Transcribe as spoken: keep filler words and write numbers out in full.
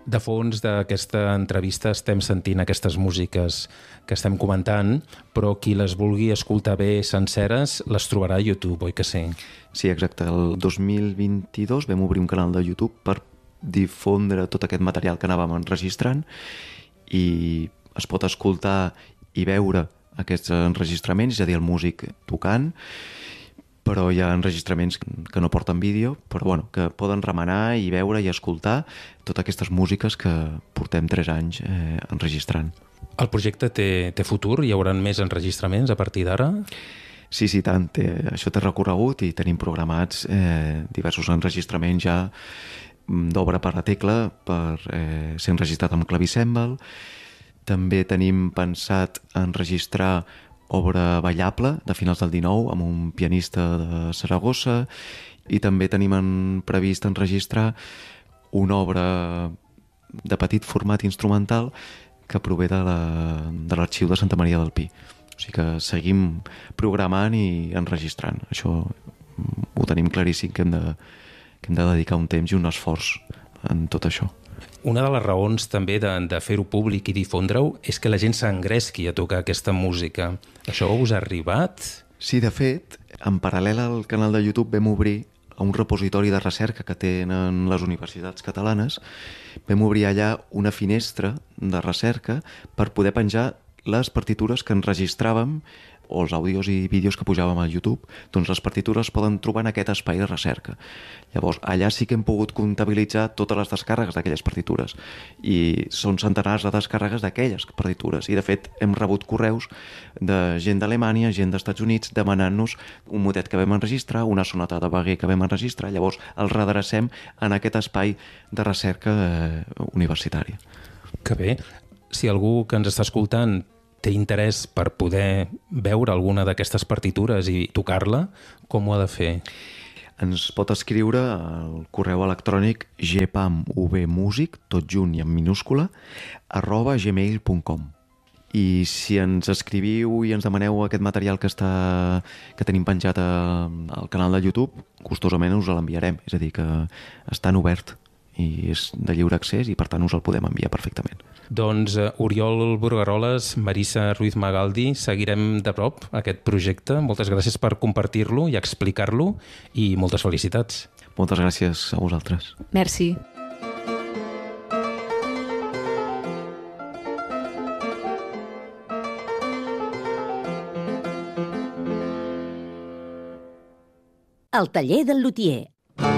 De fons d'aquesta entrevista estem sentint aquestes músiques que estem comentant, però qui les vulgui escoltar bé senceres les trobarà a YouTube, oi que sí? Sí, exacte. El dos mil vint-i-dos vam obrir un canal de YouTube per difondre tot aquest material que anàvem enregistrant i es pot escoltar i veure aquests enregistraments, és a dir, el músic tocant, però hi ha enregistraments que no porten vídeo, però bueno, que poden remenar i veure i escoltar totes aquestes músiques que portem tres anys eh, enregistrant. El projecte té, té futur? Hi haurà més enregistraments a partir d'ara? Sí, sí, tant. Té, això té recorregut i tenim programats eh, diversos enregistraments ja d'obra per a tecla per eh, ser enregistrat amb clavicèmbal. També tenim pensat enregistrar obra ballable de finals del dinou amb un pianista de Saragossa i també tenim en previst enregistrar una obra de petit format instrumental que prové de l'arxiu de, de Santa Maria del Pi. O sigui que seguim programant i enregistrant. Això ho tenim claríssim que hem de, que hem de dedicar un temps i un esforç en tot això. Una de les raons també de, de fer-ho públic i difondre-ho és que la gent s'engresqui a tocar aquesta música. Això us ha arribat? Sí, de fet, en paral·lel al canal de YouTube vam obrir un repositori de recerca que tenen les universitats catalanes. Vam obrir allà una finestra de recerca per poder penjar les partitures que enregistràvem o els àudios i vídeos que pujàvem a YouTube, doncs les partitures es poden trobar en aquest espai de recerca. Llavors, allà sí que hem pogut comptabilitzar totes les descàrregues d'aquelles partitures i són centenars de descàrregues d'aquelles partitures i de fet hem rebut correus de gent d'Alemanya, gent d'Estats Units demanant-nos un motet que vam enregistrar, una sonata de Wagner que vam enregistrar, llavors el redrecem en aquest espai de recerca eh, universitària. Que bé. Si algú que ens està escoltant té interès per poder veure alguna d'aquestes partitures i tocar-la, com ho ha de fer? Ens pot escriure al correu electrònic gpamvmusic, tot junt i en minúscula, arroba gmail punt com. I si ens escriviu i ens demaneu aquest material que, està, que tenim penjat al canal de YouTube, gustosament us l'enviarem. És a dir, que està en obert i és de lliure accés i per tant us el podem enviar perfectament. Doncs uh, Oriol Brugueroles, Marisa Ruiz Magaldi, seguirem de prop aquest projecte. Moltes gràcies per compartir-lo i explicar-lo i moltes felicitats. Moltes gràcies a vosaltres. Merci. El taller del lutier.